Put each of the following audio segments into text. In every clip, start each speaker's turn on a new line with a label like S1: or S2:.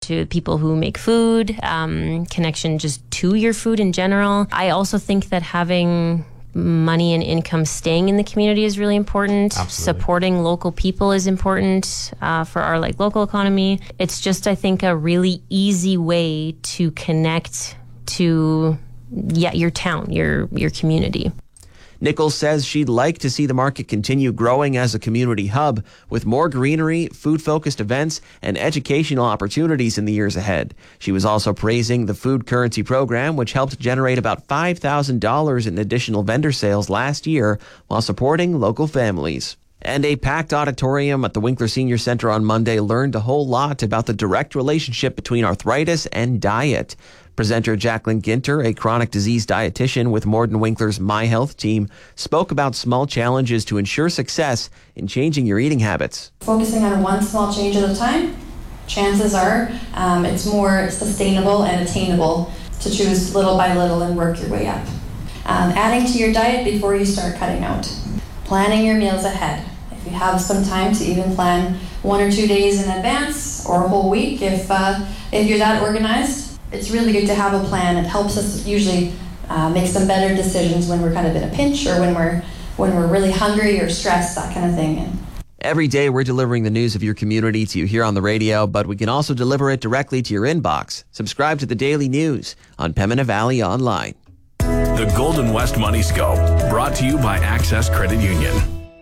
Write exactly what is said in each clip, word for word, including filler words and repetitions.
S1: to people who make food, um, connection just to your food in general. I also think that having money and income staying in the community is really important.
S2: Absolutely.
S1: Supporting local people is important uh, for our like local economy. It's just, I think, a really easy way to connect to yeah your town, your your community.
S3: Nichols says she'd like to see the market continue growing as a community hub with more greenery, food-focused events, and educational opportunities in the years ahead. She was also praising the food currency program, which helped generate about five thousand dollars in additional vendor sales last year while supporting local families. And a packed auditorium at the Winkler Senior Center on Monday learned a whole lot about the direct relationship between arthritis and diet. Presenter Jacqueline Ginter, a chronic disease dietitian with Morden Winkler's My Health team, spoke about small challenges to ensure success in changing your eating habits.
S4: Focusing on one small change at a time, chances are um, it's more sustainable and attainable to choose little by little and work your way up. Um, adding to your diet before you start cutting out. Planning your meals ahead. If you have some time to even plan one or two days in advance or a whole week, if uh, if you're that organized, it's really good to have a plan. It helps us usually uh, make some better decisions when we're kind of in a pinch or when we're when we're really hungry or stressed, that kind of thing. And
S3: every day we're delivering the news of your community to you here on the radio, but we can also deliver it directly to your inbox. Subscribe to the Daily News on Pembina Valley Online.
S5: The Golden West Money Scope, brought to you by Access Credit Union.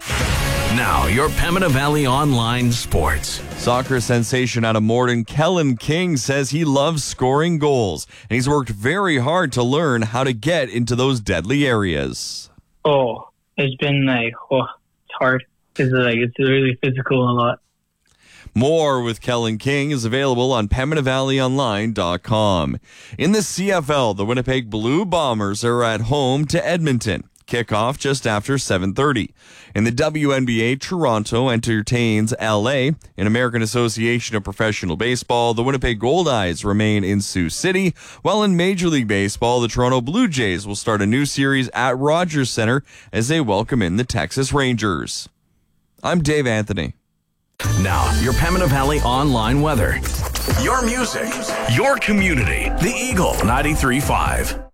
S5: Now, your Pembina Valley Online Sports.
S6: Soccer sensation out of Morden, Kellen King, says he loves scoring goals, and he's worked very hard to learn how to get into those deadly areas.
S7: Oh, it's been like, oh, it's hard. It's like, it's really physical a lot.
S6: More with Kellen King is available on Pembina Valley Online dot com. In the C F L, the Winnipeg Blue Bombers are at home to Edmonton. Kickoff just after seven thirty. In the W N B A, Toronto entertains L A. In American Association of Professional Baseball, the Winnipeg Goldeyes remain in Sioux City, while in Major League Baseball, the Toronto Blue Jays will start a new series at Rogers Center as they welcome in the Texas Rangers. I'm Dave Anthony.
S5: Now, your Pembina Valley Online weather. Your music, your community. The Eagle ninety-three point five.